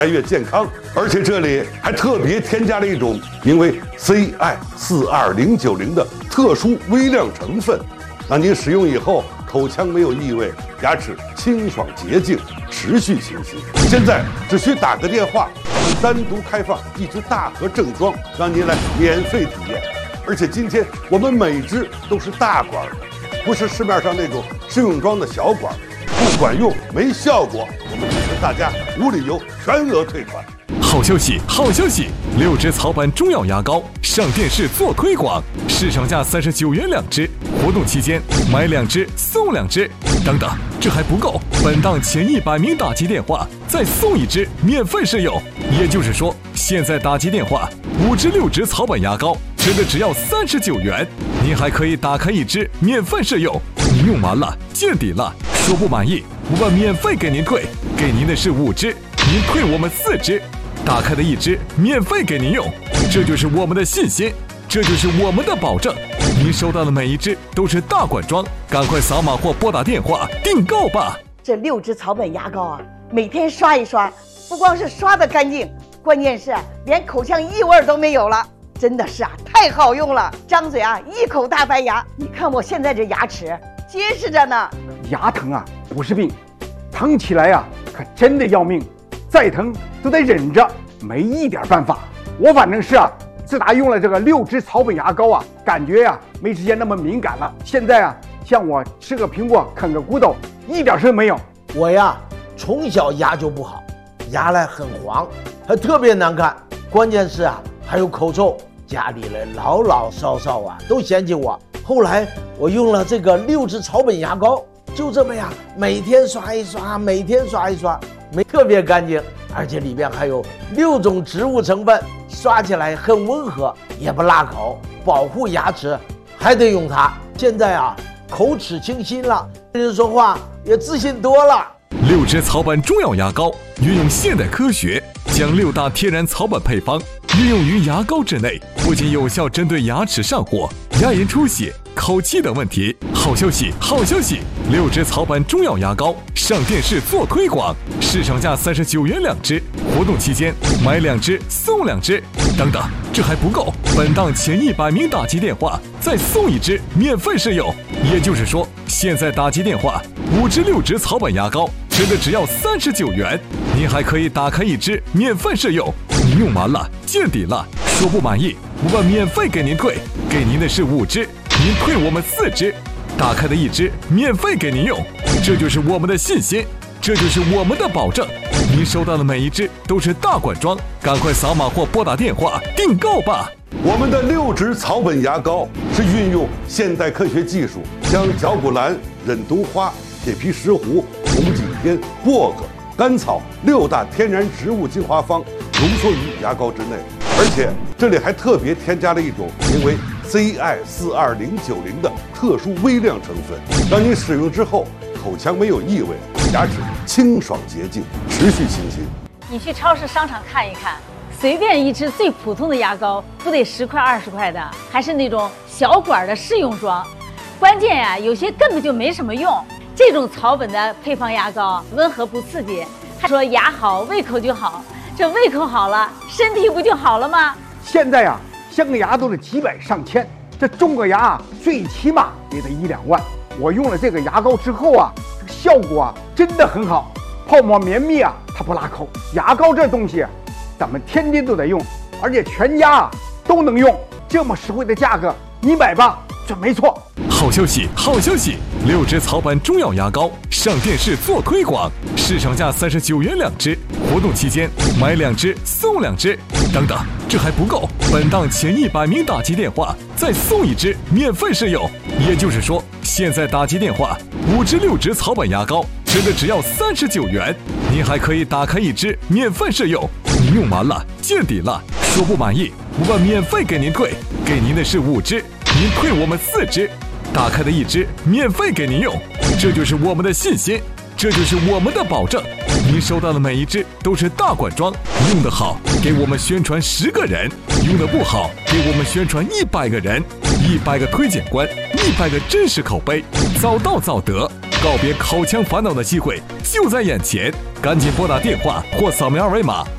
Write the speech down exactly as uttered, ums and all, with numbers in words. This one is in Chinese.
来越健康。而且这里还特别添加了一种名为 C I 四二零九零的特殊微量成分，让您使用以后口腔没有异味，牙齿清爽洁净，持续清新。现在只需打个电话，我们单独开放一支大盒正装，让您来免费体验。而且今天我们每支都是大管的，不是市面上那种试用装的小管，不管用没效果，我们支持大家无理由全额退款。 好消息，好消息！六支草本中药牙膏上电视做推广，市场价三十九元两支，活动期间买两支送两支。等等，这还不够，本档前一百名打击电话再送一支免费试用。也就是说，现在打击电话五支六支草本牙膏，真的只要三十九元，您还可以打开一支免费试用。你用完了见底了，说不满意，我们免费给您退，给您的是五支，您退我们四支。打开的一支免费给您用，这就是我们的信心，这就是我们的保证。您收到的每一支都是大管装，赶快扫码或拨打电话订购吧。 这六支草本牙膏啊，每天刷一刷，不光是刷得干净，关键是连口腔异味都没有了，真的是啊，太好用了！张嘴啊，一口大白牙。你看我现在这牙齿结实着呢。 牙疼啊，不是病，疼起来啊，可真的要命。再疼都得忍着，没一点办法。我反正是啊，自打用了这个六支草本牙膏啊，感觉呀、啊、没之前那么敏感了。现在啊，像我吃个苹果啃个骨头，一点事没有。 我呀，从小牙就不好，牙来很黄，还特别难看。关键是啊，还有口臭，家里的老老少少啊都嫌弃我。后来我用了这个六支草本牙膏，就这么样，每天刷一刷，每天刷一刷。没特别干净，而且里边还有六种植物成分，刷起来很温和，也不辣口，保护牙齿，还得用它。现在啊，口齿清新了，跟人说话也自信多了。 六支草本中药牙膏运用现代科学，将六大天然草本配方运用于牙膏之内，不仅有效针对牙齿上火、牙龈出血、口气等问题。好消息，好消息！六支草本中药牙膏上电视做推广，市场价三十九元两支，活动期间买两支送两支。等等，这还不够，本档前一百名打击电话再送一支免费试用。也就是说，现在打击电话五支六支草本牙膏真的只要三十九元，您还可以打开一支免费试用。您用完了见底了，说不满意，我们免费给您退，给您的是五支，您退我们四支。打开的一支免费给您用，这就是我们的信心，这就是我们的保证。您收到的每一支都是大管装，赶快扫码或拨打电话订购吧。 我们的六支草本牙膏是运用现代科学技术，将绞股蓝、忍冬花、铁皮石斛、红景天、薄荷、甘草六大天然植物精华方浓缩于牙膏之内，而且这里还特别添加了一种名为 C I 四二零九零的特殊微量成分，让您使用之后口腔没有异味，牙齿清爽洁净，持续清新。 你去超市商场看一看，随便一支最普通的牙膏不得十块二十块的，还是那种小管的试用装。关键呀、啊，有些根本就没什么用。这种草本的配方牙膏温和不刺激，还说牙好胃口就好，这胃口好了，身体不就好了吗？ 现在啊，镶个牙都是几百上千，这种个牙啊，最起码也得一两万。我用了这个牙膏之后啊，这个效果啊真的很好，泡沫绵密啊，它不拉口。牙膏这东西，咱们天天都得用，而且全家啊都能用，这么实惠的价格，你买吧，准没错。 好消息，好消息！六支草本中药牙膏上电视做推广，市场价三十九元两支，活动期间买两支送两支。等等，这还不够，本档前一百名打击电话再送一支免费试用。也就是说，现在打击电话五支六支草本牙膏真的只要三十九元，您还可以打开一支免费试用。您用完了见底了，说不满意，我们免费给您退，给您的是五支，您退我们四支。打开的一支免费给您用，这就是我们的信心，这就是我们的保证。您收到的每一支都是大管装，用得好给我们宣传十个人，用得不好给我们宣传一百个人，一百个推荐官，一百个真实口碑，早到早得，告别口腔烦恼的机会就在眼前，赶紧拨打电话或扫描二维码